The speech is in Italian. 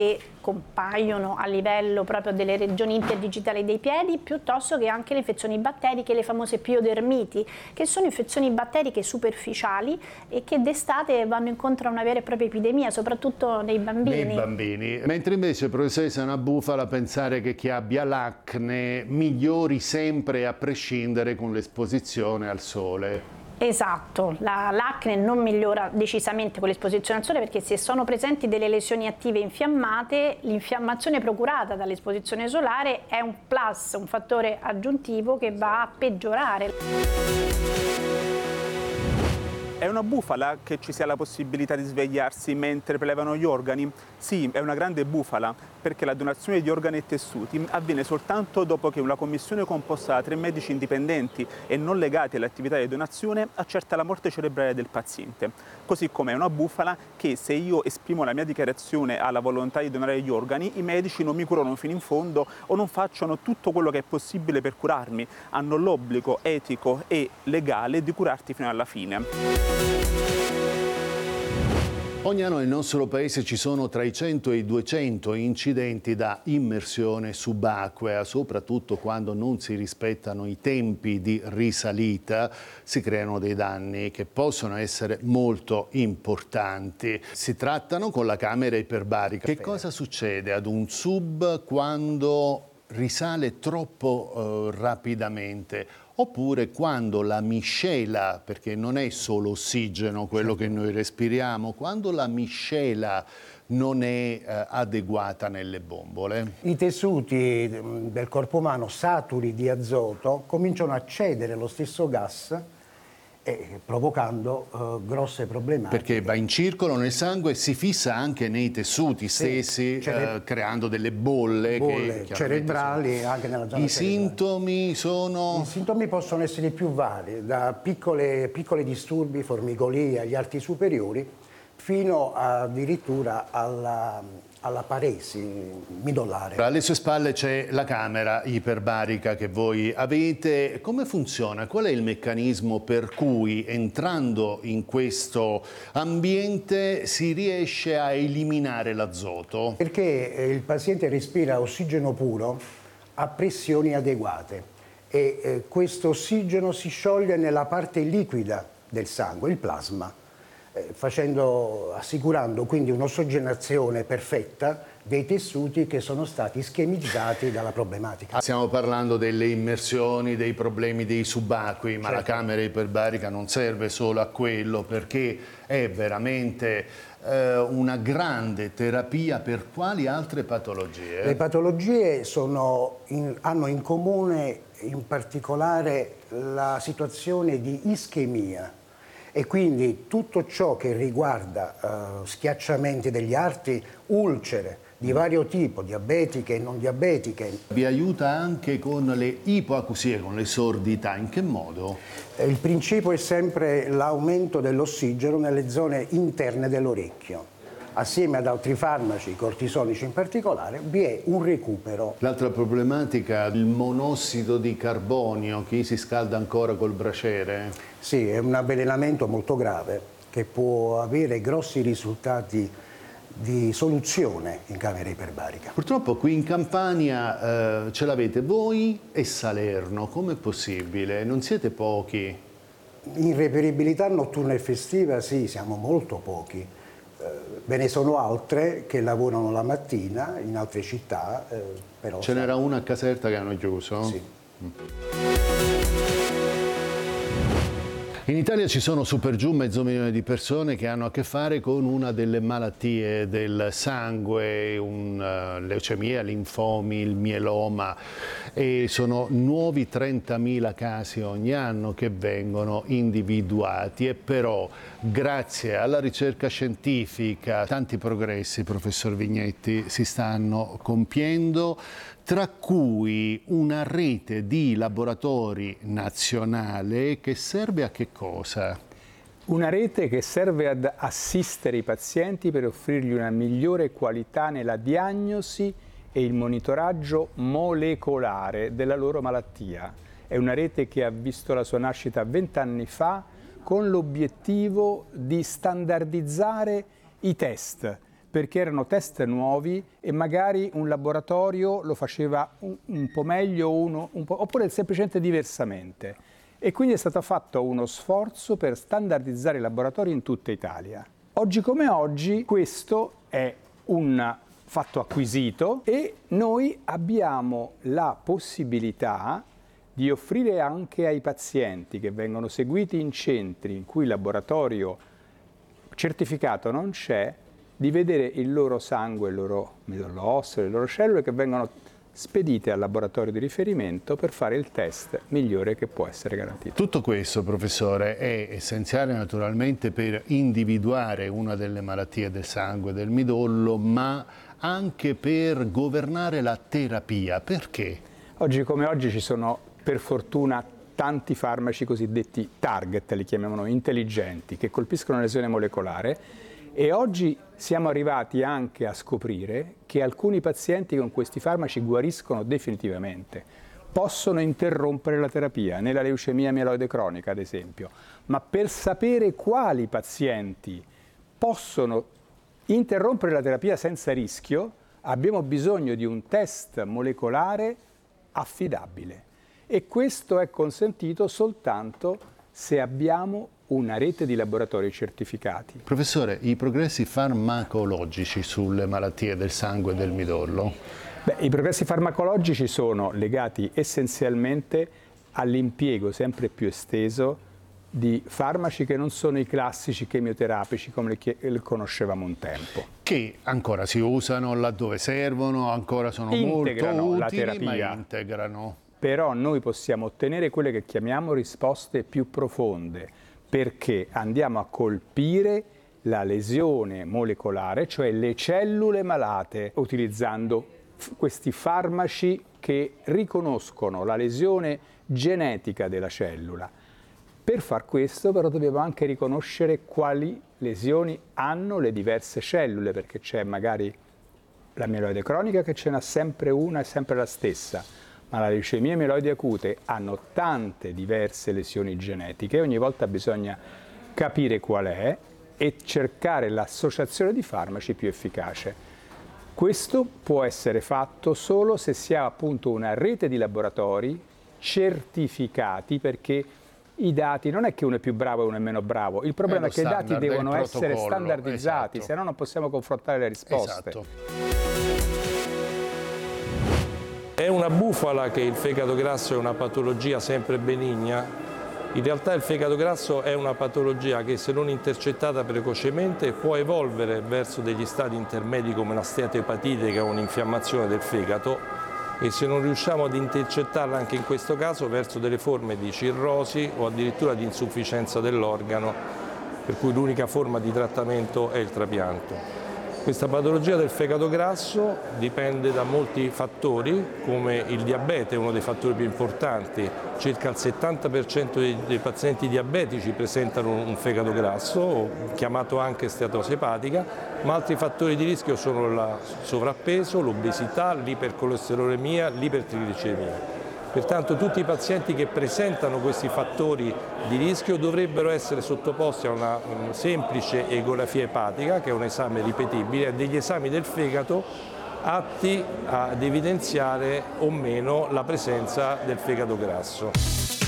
che compaiono a livello proprio delle regioni interdigitali dei piedi, piuttosto che anche le infezioni batteriche, le famose piodermiti, che sono infezioni batteriche superficiali e che d'estate vanno incontro a una vera e propria epidemia, soprattutto nei bambini. Nei bambini. Mentre invece, professoressa, è una bufala pensare che chi abbia l'acne migliori sempre a prescindere con l'esposizione al sole. Esatto, l'acne non migliora decisamente con l'esposizione al sole, perché se sono presenti delle lesioni attive infiammate, l'infiammazione procurata dall'esposizione solare è un plus, un fattore aggiuntivo che va a peggiorare. È una bufala che ci sia la possibilità di svegliarsi mentre prelevano gli organi? Sì, è una grande bufala, perché la donazione di organi e tessuti avviene soltanto dopo che una commissione composta da 3 medici indipendenti e non legati all'attività di donazione accerta la morte cerebrale del paziente. Così come è una bufala che, se io esprimo la mia dichiarazione alla volontà di donare gli organi, i medici non mi curano fino in fondo o non facciano tutto quello che è possibile per curarmi. Hanno l'obbligo etico e legale di curarti fino alla fine. Ogni anno nel nostro paese ci sono tra i 100 e i 200 incidenti da immersione subacquea, soprattutto quando non si rispettano i tempi di risalita, si creano dei danni che possono essere molto importanti. Si trattano con la camera iperbarica. Che cosa succede ad un sub quando risale troppo rapidamente? Oppure quando la miscela, perché non è solo ossigeno quello che noi respiriamo, quando la miscela non è adeguata nelle bombole. I tessuti del corpo umano saturi di azoto cominciano a cedere lo stesso gas, provocando grosse problematiche. Perché va in circolo nel sangue e si fissa anche nei tessuti stessi, creando delle bolle che cerebrali anche nella zona cerebrale. Sintomi sono? I sintomi possono essere più vari, da piccoli disturbi, formicolia, agli arti superiori, fino addirittura alla paresi midollare. Alle sue spalle c'è la camera iperbarica che voi avete. Come funziona? Qual è il meccanismo per cui, entrando in questo ambiente, si riesce a eliminare l'azoto? Perché il paziente respira ossigeno puro a pressioni adeguate e questo ossigeno si scioglie nella parte liquida del sangue, il plasma, assicurando quindi un'ossigenazione perfetta dei tessuti che sono stati schemizzati dalla problematica. Stiamo parlando delle immersioni, dei problemi dei subacquei, ma la camera iperbarica non serve solo a quello, perché è veramente una grande terapia per quali altre patologie? Le patologie hanno in comune in particolare la situazione di ischemia, e quindi tutto ciò che riguarda schiacciamenti degli arti, ulcere di vario tipo, diabetiche e non diabetiche. Vi aiuta anche con le ipoacusie, con le sordità, in che modo? Il principio è sempre l'aumento dell'ossigeno nelle zone interne dell'orecchio. Assieme ad altri farmaci, cortisonici in particolare, vi è un recupero. L'altra problematica, il monossido di carbonio, chi si scalda ancora col braciere? Sì, è un avvelenamento molto grave che può avere grossi risultati di soluzione in camera iperbarica. Purtroppo qui in Campania ce l'avete voi e Salerno, com'è possibile? Non siete pochi? In reperibilità notturna e festiva sì, siamo molto pochi. Ve ne sono altre che lavorano la mattina in altre città, però... Ce n'era una a Caserta che hanno chiuso? Sì. In Italia ci sono su per giù 500.000 di persone che hanno a che fare con una delle malattie del sangue, leucemia, linfomi, il mieloma, e sono nuovi 30.000 casi ogni anno che vengono individuati, e però grazie alla ricerca scientifica tanti progressi, professor Vignetti, si stanno compiendo, tra cui una rete di laboratori nazionale che serve a che cosa? Una rete che serve ad assistere i pazienti per offrirgli una migliore qualità nella diagnosi e il monitoraggio molecolare della loro malattia. È una rete che ha visto la sua nascita 20 anni fa con l'obiettivo di standardizzare i test perché erano test nuovi e magari un laboratorio lo faceva un po' meglio oppure semplicemente diversamente. E quindi è stato fatto uno sforzo per standardizzare i laboratori in tutta Italia. Oggi come oggi questo è un fatto acquisito e noi abbiamo la possibilità di offrire anche ai pazienti che vengono seguiti in centri in cui il laboratorio certificato non c'è, di vedere il loro sangue, il loro midollo osseo, le loro cellule che vengono spedite al laboratorio di riferimento per fare il test migliore che può essere garantito. Tutto questo, professore, è essenziale naturalmente per individuare una delle malattie del sangue, del midollo, ma anche per governare la terapia. Perché? Oggi come oggi ci sono per fortuna tanti farmaci cosiddetti target, li chiamiamo intelligenti, che colpiscono la lesione molecolare. E oggi siamo arrivati anche a scoprire che alcuni pazienti con questi farmaci guariscono definitivamente. Possono interrompere la terapia, nella leucemia mieloide cronica ad esempio, ma per sapere quali pazienti possono interrompere la terapia senza rischio abbiamo bisogno di un test molecolare affidabile. E questo è consentito soltanto se abbiamo una rete di laboratori certificati. Professore, i progressi farmacologici sulle malattie del sangue e del midollo? I progressi farmacologici sono legati essenzialmente all'impiego sempre più esteso di farmaci che non sono i classici chemioterapici come li conoscevamo un tempo. Che ancora si usano laddove servono, ancora sono molto utili, la terapia, ma integrano. Però noi possiamo ottenere quelle che chiamiamo risposte più profonde, perché andiamo a colpire la lesione molecolare, cioè le cellule malate, utilizzando questi farmaci che riconoscono la lesione genetica della cellula. Per far questo però dobbiamo anche riconoscere quali lesioni hanno le diverse cellule, perché c'è magari la mieloide cronica che ce n'ha sempre una e sempre la stessa, ma la leucemia mieloidi acute hanno tante diverse lesioni genetiche, ogni volta bisogna capire qual è e cercare l'associazione di farmaci più efficace. Questo può essere fatto solo se si ha appunto una rete di laboratori certificati, perché i dati non è che uno è più bravo e uno è meno bravo, il problema è che i dati devono essere standardizzati, esatto. se no non possiamo confrontare le risposte. Esatto. È una bufala che il fegato grasso è una patologia sempre benigna? In realtà il fegato grasso è una patologia che, se non intercettata precocemente, può evolvere verso degli stadi intermedi come la steatoepatite, che è un'infiammazione del fegato, e se non riusciamo ad intercettarla anche in questo caso verso delle forme di cirrosi o addirittura di insufficienza dell'organo, per cui l'unica forma di trattamento è il trapianto. Questa patologia del fegato grasso dipende da molti fattori, come il diabete è uno dei fattori più importanti. Circa il 70% dei pazienti diabetici presentano un fegato grasso, chiamato anche steatosi epatica, ma altri fattori di rischio sono il sovrappeso, l'obesità, l'ipercolesterolemia, l'ipertriglicemia. Pertanto tutti i pazienti che presentano questi fattori di rischio dovrebbero essere sottoposti a una semplice ecografia epatica, che è un esame ripetibile, e degli esami del fegato atti ad evidenziare o meno la presenza del fegato grasso.